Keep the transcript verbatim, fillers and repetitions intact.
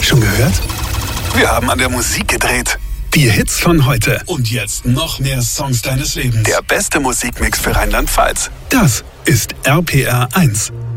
Schon gehört? Wir haben an der Musik gedreht. Die Hits von heute. Und jetzt noch mehr Songs deines Lebens. Der beste Musikmix für Rheinland-Pfalz. Das ist R P R eins.